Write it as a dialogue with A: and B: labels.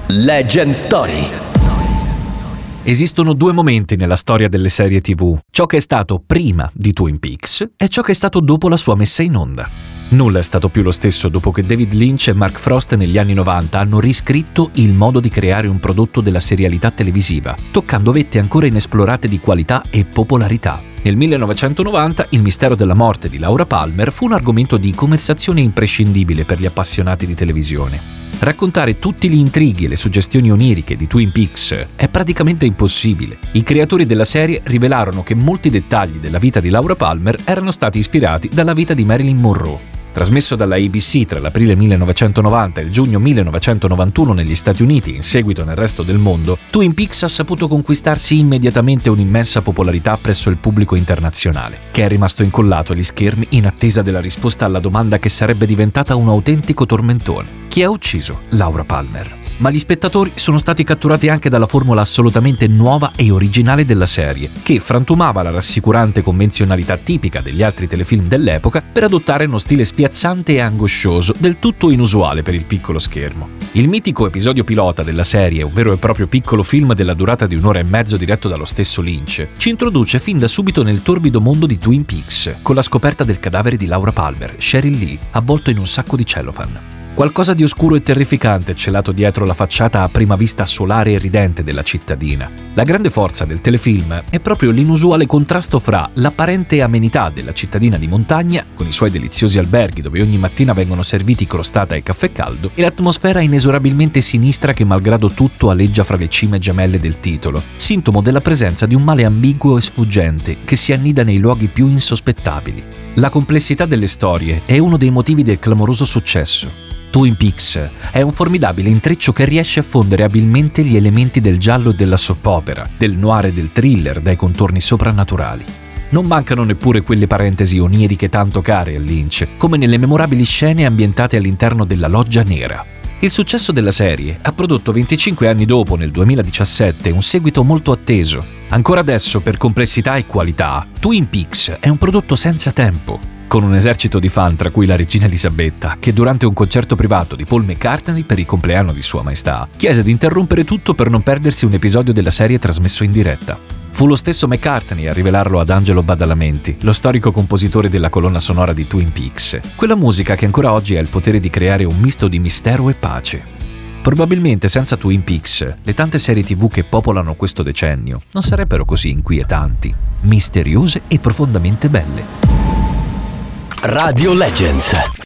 A: Legend Story.
B: Esistono due momenti nella storia delle serie TV: ciò che è stato prima di Twin Peaks e ciò che è stato dopo la sua messa in onda. Nulla è stato più lo stesso dopo che David Lynch e Mark Frost negli anni 90 hanno riscritto il modo di creare un prodotto della serialità televisiva, toccando vette ancora inesplorate di qualità e popolarità. Nel 1990 il mistero della morte di Laura Palmer fu un argomento di conversazione imprescindibile per gli appassionati di televisione. Raccontare tutti gli intrighi e le suggestioni oniriche di Twin Peaks è praticamente impossibile. I creatori della serie rivelarono che molti dettagli della vita di Laura Palmer erano stati ispirati dalla vita di Marilyn Monroe. Trasmesso dalla ABC tra l'aprile 1990 e il giugno 1991 negli Stati Uniti e in seguito nel resto del mondo, Twin Peaks ha saputo conquistarsi immediatamente un'immensa popolarità presso il pubblico internazionale, che è rimasto incollato agli schermi in attesa della risposta alla domanda che sarebbe diventata un autentico tormentone: chi ha ucciso Laura Palmer? Ma gli spettatori sono stati catturati anche dalla formula assolutamente nuova e originale della serie, che frantumava la rassicurante convenzionalità tipica degli altri telefilm dell'epoca per adottare uno stile spiazzante e angoscioso del tutto inusuale per il piccolo schermo. Il mitico episodio pilota della serie, un vero e proprio piccolo film della durata di 1 ora e mezzo diretto dallo stesso Lynch, ci introduce fin da subito nel torbido mondo di Twin Peaks, con la scoperta del cadavere di Laura Palmer, Cheryl Lee, avvolto in un sacco di cellophane. Qualcosa di oscuro e terrificante è celato dietro la facciata a prima vista solare e ridente della cittadina. La grande forza del telefilm è proprio l'inusuale contrasto fra l'apparente amenità della cittadina di montagna, con i suoi deliziosi alberghi dove ogni mattina vengono serviti crostata e caffè caldo, e l'atmosfera inesorabilmente sinistra che malgrado tutto aleggia fra le cime gemelle del titolo, sintomo della presenza di un male ambiguo e sfuggente che si annida nei luoghi più insospettabili. La complessità delle storie è uno dei motivi del clamoroso successo. Twin Peaks è un formidabile intreccio che riesce a fondere abilmente gli elementi del giallo e della soap opera, del noir e del thriller dai contorni soprannaturali. Non mancano neppure quelle parentesi oniriche tanto care a Lynch, come nelle memorabili scene ambientate all'interno della Loggia Nera. Il successo della serie ha prodotto 25 anni dopo, nel 2017, un seguito molto atteso. Ancora adesso, per complessità e qualità, Twin Peaks è un prodotto senza tempo, con un esercito di fan tra cui la regina Elisabetta, che durante un concerto privato di Paul McCartney per il compleanno di Sua Maestà chiese di interrompere tutto per non perdersi un episodio della serie trasmesso in diretta. Fu lo stesso McCartney a rivelarlo ad Angelo Badalamenti, lo storico compositore della colonna sonora di Twin Peaks, quella musica che ancora oggi ha il potere di creare un misto di mistero e pace. Probabilmente senza Twin Peaks, le tante serie TV che popolano questo decennio non sarebbero così inquietanti, misteriose e profondamente belle.
A: Radio Legends.